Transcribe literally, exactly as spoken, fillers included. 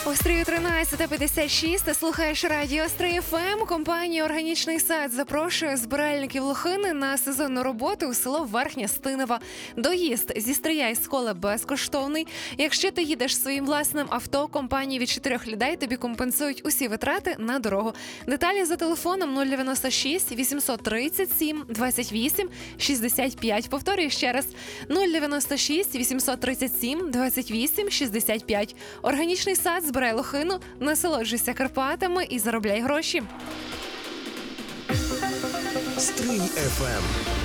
Острію тринадцята п'ятдесят шість, ти слухаєш радіо Острий еф ем. Компанія «Органічний сад» запрошує збиральників лохини на сезонну роботу у село Верхня Стинова. Доїзд зі Стрия із школи безкоштовний. Якщо ти їдеш своїм власним авто, компанії від чотирьох людей тобі компенсують усі витрати на дорогу. Деталі за телефоном нуль дев'яносто шість вісімсот тридцять сім двадцять вісім шістдесят п'ять. Повторюю ще раз. нуль дев'яносто шість вісімсот тридцять сім двадцять вісім шістдесят п'ять. «Органічний сад» збирай лохину, насолоджуйся Карпатами і заробляй гроші. Стрий еф ем.